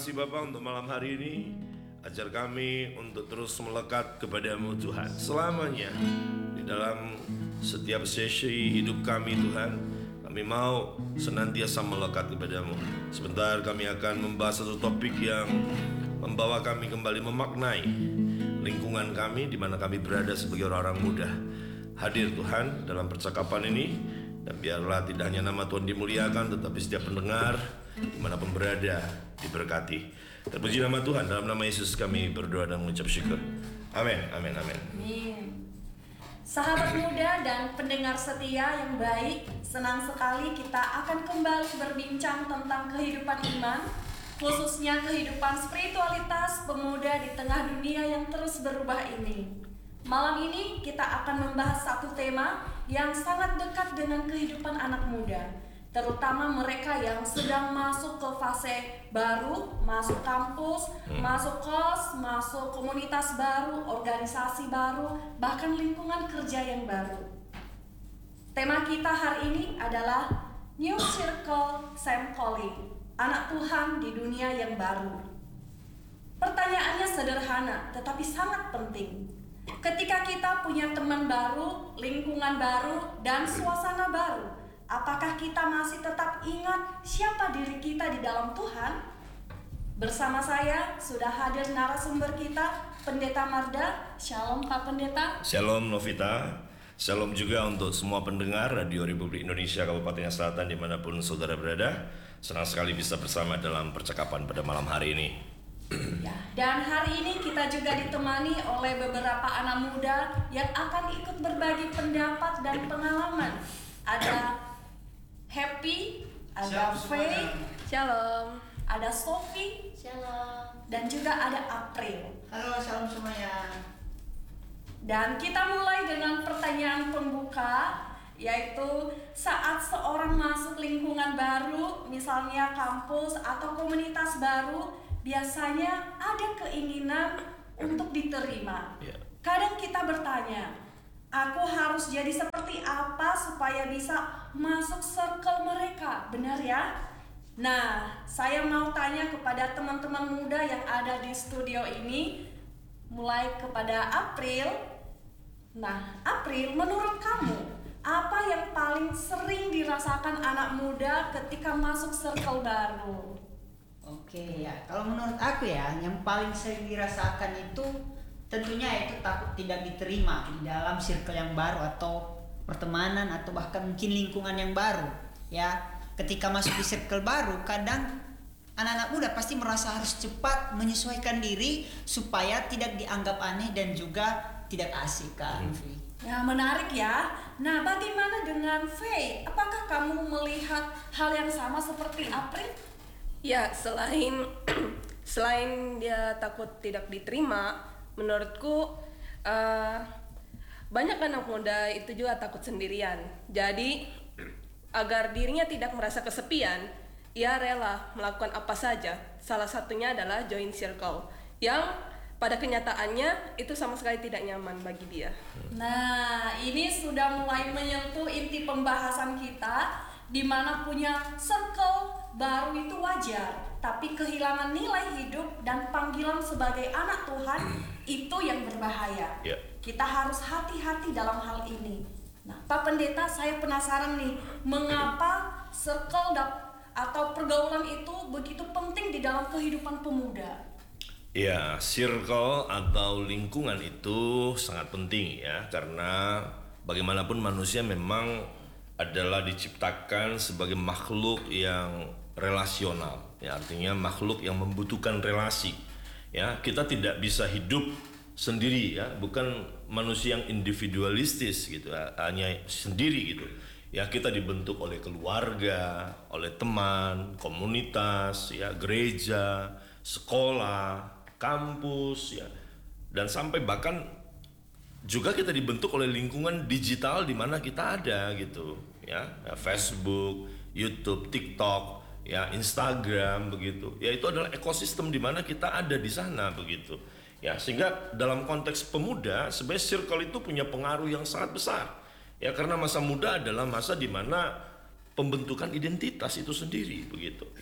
Terima kasih Bapak untuk malam hari ini. Ajar kami untuk terus melekat kepadamu Tuhan selamanya. Di dalam setiap sesi hidup kami Tuhan, kami mau senantiasa melekat kepadamu. Sebentar kami akan membahas satu topik yang membawa kami kembali memaknai lingkungan kami di mana kami berada sebagai orang-orang muda. Hadir Tuhan dalam percakapan ini, dan biarlah tidak hanya nama Tuhan dimuliakan, tetapi setiap pendengar dimanapun berada diberkati. Terpuji nama Tuhan. Dalam nama Yesus kami berdoa dan mengucap syukur. Amin, amin, amin. Amin. Sahabat muda dan pendengar setia yang baik, senang sekali kita akan kembali berbincang tentang kehidupan iman, khususnya kehidupan spiritualitas pemuda di tengah dunia yang terus berubah ini. Malam ini kita akan membahas satu tema yang sangat dekat dengan kehidupan anak muda, terutama mereka yang sedang masuk ke fase baru, masuk kampus, masuk kos, masuk komunitas baru, organisasi baru, bahkan lingkungan kerja yang baru. Tema kita hari ini adalah New Circle Same Calling, anak Tuhan di dunia yang baru. Pertanyaannya sederhana, tetapi sangat penting. Ketika kita punya teman baru, lingkungan baru, dan suasana baru, apakah kita masih tetap ingat siapa diri kita di dalam Tuhan? Bersama saya sudah hadir narasumber kita, Pendeta Marda. Shalom Pak Pendeta. Shalom Novita. Shalom juga untuk semua pendengar Radio Republik Indonesia Kabupaten Selatan dimanapun saudara berada. Senang sekali bisa bersama dalam percakapan pada malam hari ini. Ya, dan hari ini kita juga ditemani oleh beberapa anak muda yang akan ikut berbagi pendapat dan pengalaman. Ada Happy, ada Faye, Shalom. ada Sophie, Shalom. dan juga ada April. Halo, shalom semuanya. Dan kita mulai dengan pertanyaan pembuka, yaitu saat seorang masuk lingkungan baru, misalnya kampus atau komunitas baru, biasanya ada keinginan untuk diterima. Kadang kita bertanya, aku harus jadi seperti apa supaya bisa masuk circle mereka, benar ya? Nah, saya mau tanya kepada teman-teman muda yang ada di studio ini, mulai kepada April. Nah, April, menurut kamu, apa yang paling sering dirasakan anak muda ketika masuk circle baru? Oke ya, kalau menurut aku ya, yang paling sering dirasakan itu tentunya itu takut tidak diterima di dalam circle yang baru atau pertemanan atau bahkan mungkin lingkungan yang baru. Ya, ketika masuk di circle baru, kadang anak-anak muda pasti merasa harus cepat menyesuaikan diri supaya tidak dianggap aneh dan juga tidak asik kan. Ya, menarik ya. Nah, bagaimana dengan Faye? Apakah kamu melihat hal yang sama seperti April? Ya, selain dia takut tidak diterima, menurutku banyak anak muda itu juga takut sendirian. Jadi agar dirinya tidak merasa kesepian, ia rela melakukan apa saja. Salah satunya adalah join circle, yang pada kenyataannya itu sama sekali tidak nyaman bagi dia. Nah, ini sudah mulai menyentuh inti pembahasan kita, di mana punya circle baru itu wajar, tapi kehilangan nilai hidup dan panggilan sebagai anak Tuhan itu yang berbahaya. Kita harus hati-hati dalam hal ini. Nah, Pak Pendeta, saya penasaran nih, mengapa circle atau pergaulan itu begitu penting di dalam kehidupan pemuda? Ya, circle atau lingkungan itu sangat penting ya, karena bagaimanapun manusia memang adalah diciptakan sebagai makhluk yang relasional, ya, artinya makhluk yang membutuhkan relasi. Ya, kita tidak bisa hidup sendiri ya, bukan manusia yang individualistis gitu, hanya sendiri gitu. Ya, kita dibentuk oleh keluarga, oleh teman, komunitas, ya, gereja, sekolah, kampus, ya, dan sampai bahkan juga kita dibentuk oleh lingkungan digital di mana kita ada gitu, ya, Facebook, YouTube, TikTok, ya, Instagram begitu. Ya, itu adalah ekosistem di mana kita ada di sana begitu. Ya, sehingga dalam konteks pemuda sebenarnya circle itu punya pengaruh yang sangat besar. Ya, karena masa muda adalah masa di mana pembentukan identitas itu sendiri begitu, ya.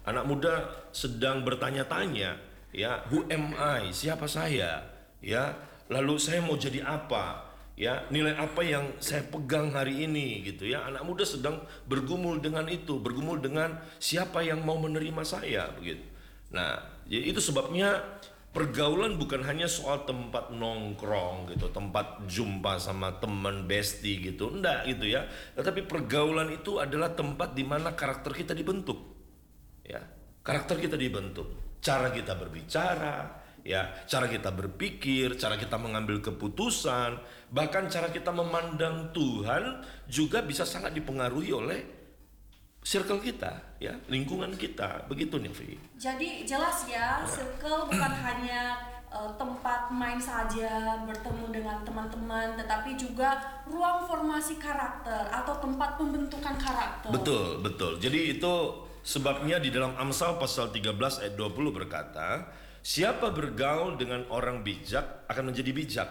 Anak muda sedang bertanya-tanya, ya, who am I? Siapa saya? Ya, lalu saya mau jadi apa? Ya, nilai apa yang saya pegang hari ini gitu ya. Anak muda sedang bergumul dengan itu, bergumul dengan siapa yang mau menerima saya begitu. Nah, jadi itu sebabnya pergaulan bukan hanya soal tempat nongkrong gitu, tempat jumpa sama teman bestie gitu, enggak gitu ya. Tetapi pergaulan itu adalah tempat di mana karakter kita dibentuk. Ya, karakter kita dibentuk, cara kita berbicara, ya, cara kita berpikir, cara kita mengambil keputusan, bahkan cara kita memandang Tuhan juga bisa sangat dipengaruhi oleh circle kita, ya, lingkungan kita, begitu nih, Vi. Jadi jelas ya, circle bukan hanya tempat main saja, bertemu dengan teman-teman, tetapi juga ruang formasi karakter atau tempat pembentukan karakter. Betul, betul. Jadi itu sebabnya di dalam Amsal pasal 13 ayat 20 berkata, siapa bergaul dengan orang bijak akan menjadi bijak,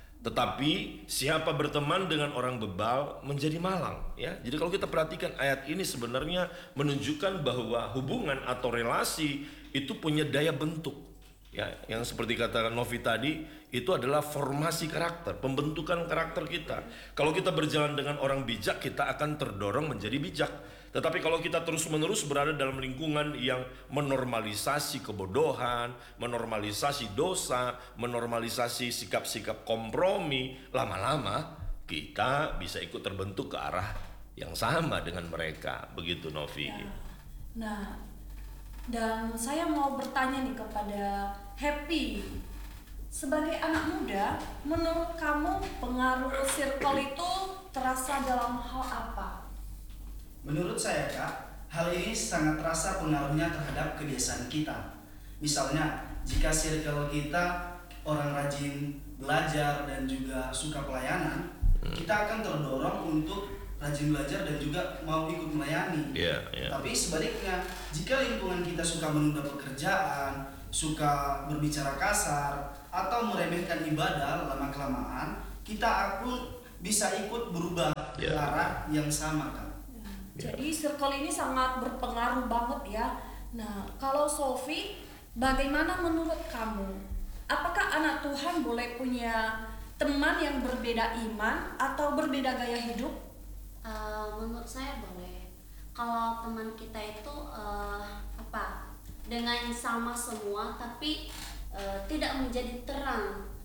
tetapi siapa berteman dengan orang bebal menjadi malang, ya. Jadi kalau kita perhatikan ayat ini sebenarnya menunjukkan bahwa hubungan atau relasi itu punya daya bentuk, ya. Yang seperti kata Novi tadi, itu adalah formasi karakter, pembentukan karakter kita. Kalau kita berjalan dengan orang bijak, kita akan terdorong menjadi bijak. Tetapi kalau kita terus-menerus berada dalam lingkungan yang menormalisasi kebodohan, menormalisasi dosa, menormalisasi sikap-sikap kompromi, lama-lama kita bisa ikut terbentuk ke arah yang sama dengan mereka. Begitu, Novi. Ya. Nah, dan saya mau bertanya nih kepada Happy. Sebagai anak muda, menurut kamu pengaruh circle itu terasa dalam hal apa? Menurut saya, Kak, hal ini sangat terasa pengaruhnya terhadap kebiasaan kita. Misalnya, jika circle kita orang rajin belajar dan juga suka pelayanan, kita akan terdorong untuk rajin belajar dan juga mau ikut melayani. Tapi sebaliknya, jika lingkungan kita suka menunda pekerjaan, suka berbicara kasar, atau meremehkan ibadah lama-kelamaan, kita pun bisa ikut berubah ke arah yang sama, Kak. Jadi circle ini sangat berpengaruh banget ya. Nah, kalau Sophie, bagaimana menurut kamu? Apakah anak Tuhan boleh punya teman yang berbeda iman atau berbeda gaya hidup? Menurut saya boleh. Kalau teman kita itu dengan sama semua, tapi tidak menjadi terang.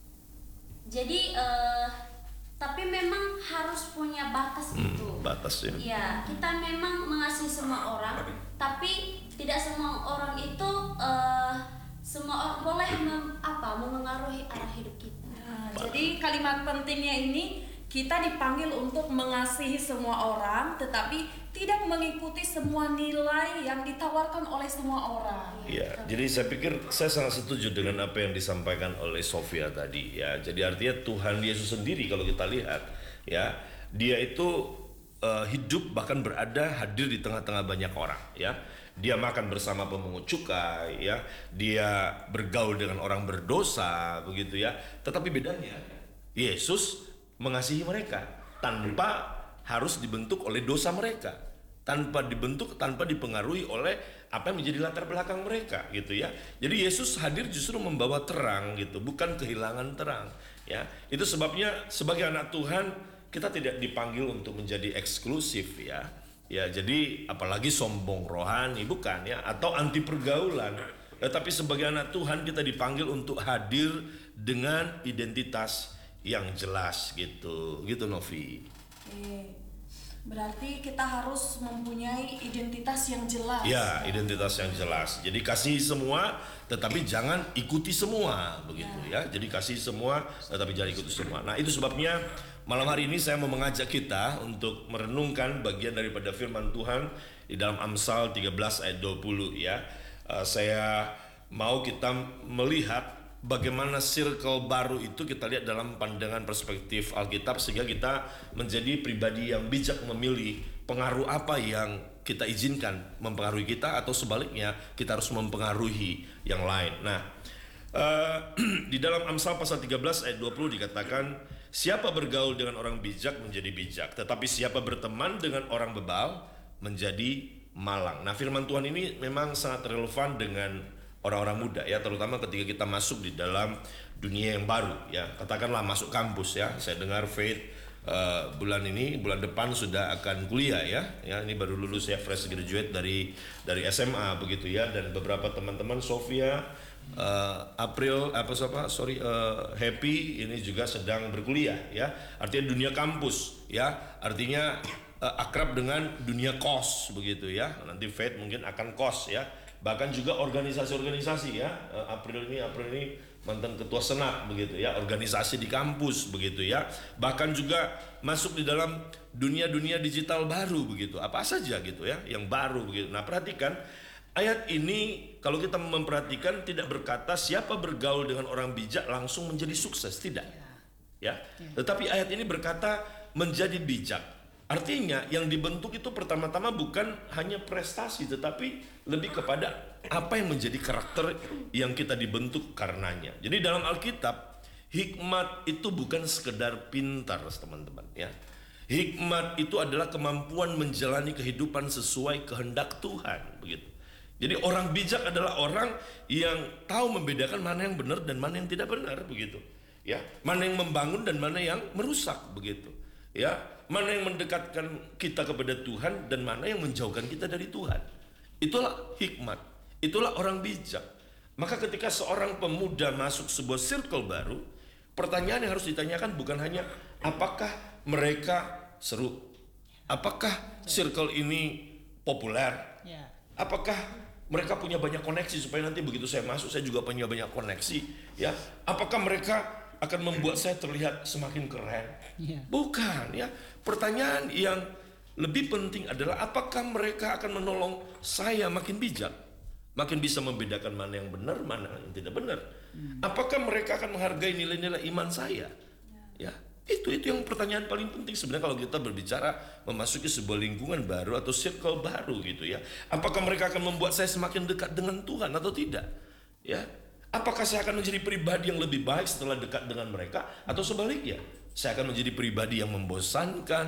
Jadi tapi memang harus punya batas gitu. Batas ya. Ya, kita memang mengasihi semua orang, tapi tidak semua orang itu semua orang boleh memengaruhi arah hidup kita. Nah, jadi kalimat pentingnya ini, kita dipanggil untuk mengasihi semua orang, tetapi tidak mengikuti semua nilai yang ditawarkan oleh semua orang. Ya, jadi saya pikir saya sangat setuju dengan apa yang disampaikan oleh Sofia tadi, ya. Jadi artinya Tuhan Yesus sendiri kalau kita lihat, ya, dia itu hidup bahkan hadir di tengah-tengah banyak orang, ya. Dia makan bersama pemungut cukai, ya. Dia bergaul dengan orang berdosa, begitu ya. Tetapi bedanya, Yesus mengasihi mereka tanpa harus dibentuk oleh dosa mereka, tanpa dipengaruhi oleh apa yang menjadi latar belakang mereka, gitu ya. Jadi Yesus hadir justru membawa terang, gitu, bukan kehilangan terang, ya. Itu sebabnya sebagai anak Tuhan kita tidak dipanggil untuk menjadi eksklusif, ya. Ya, jadi apalagi sombong rohani, bukan ya, atau anti pergaulan. Tetapi sebagai anak Tuhan kita dipanggil untuk hadir dengan identitas yang jelas, gitu Novi. Oke. Berarti kita harus mempunyai identitas yang jelas. Ya, identitas yang jelas. Jadi kasih semua, tetapi jangan ikuti semua, begitu ya. Jadi kasih semua, tetapi jangan ikuti semua. Nah, itu sebabnya malam hari ini saya mau mengajak kita untuk merenungkan bagian daripada firman Tuhan di dalam Amsal 13 ayat 20 ya. Saya mau kita melihat bagaimana circle baru itu kita lihat dalam pandangan perspektif Alkitab, sehingga kita menjadi pribadi yang bijak memilih pengaruh apa yang kita izinkan mempengaruhi kita, atau sebaliknya kita harus mempengaruhi yang lain. Nah, di dalam Amsal pasal 13 ayat 20 dikatakan, siapa bergaul dengan orang bijak menjadi bijak, tetapi siapa berteman dengan orang bebal menjadi Malang. Nah, firman Tuhan ini memang sangat relevan dengan orang-orang muda ya, terutama ketika kita masuk di dalam dunia yang baru ya. Katakanlah masuk kampus ya. Saya dengar Faith bulan depan sudah akan kuliah ya. Ya, ini baru lulus ya, fresh graduate dari SMA begitu ya, dan beberapa teman-teman Sofia, Happy ini juga sedang berkuliah ya. Artinya dunia kampus ya. Artinya akrab dengan dunia kos begitu ya. Nanti Faith mungkin akan kos ya. Bahkan juga organisasi-organisasi ya. April ini mantan ketua senat begitu ya, organisasi di kampus begitu ya. Bahkan juga masuk di dalam dunia digital baru begitu. Apa saja gitu ya yang baru begitu. Nah, perhatikan ayat ini, kalau kita memperhatikan tidak berkata siapa bergaul dengan orang bijak langsung menjadi sukses, tidak. Ya. Tetapi ayat ini berkata menjadi bijak. Artinya yang dibentuk itu pertama-tama bukan hanya prestasi, tetapi lebih kepada apa yang menjadi karakter yang kita dibentuk karenanya. Jadi dalam Alkitab, hikmat itu bukan sekedar pintar, teman-teman ya. Hikmat itu adalah kemampuan menjalani kehidupan sesuai kehendak Tuhan, begitu. Jadi orang bijak adalah orang yang tahu membedakan mana yang benar dan mana yang tidak benar, begitu. Ya, mana yang membangun dan mana yang merusak, begitu. Ya, mana yang mendekatkan kita kepada Tuhan dan mana yang menjauhkan kita dari Tuhan. Itulah hikmat, itulah orang bijak. Maka ketika seorang pemuda masuk sebuah circle baru, pertanyaan yang harus ditanyakan bukan hanya apakah mereka seru, apakah circle ini populer, apakah mereka punya banyak koneksi supaya nanti begitu saya masuk saya juga punya banyak koneksi, ya. Apakah mereka akan membuat saya terlihat semakin keren? Bukan ya. Pertanyaan yang lebih penting adalah apakah mereka akan menolong saya makin bijak, makin bisa membedakan mana yang benar, mana yang tidak benar. Apakah mereka akan menghargai nilai-nilai iman saya? Ya, itu yang pertanyaan paling penting sebenarnya kalau kita berbicara memasuki sebuah lingkungan baru atau circle baru gitu ya. Apakah mereka akan membuat saya semakin dekat dengan Tuhan atau tidak? Ya. Apakah saya akan menjadi pribadi yang lebih baik setelah dekat dengan mereka atau sebaliknya? Saya akan menjadi pribadi yang membosankan,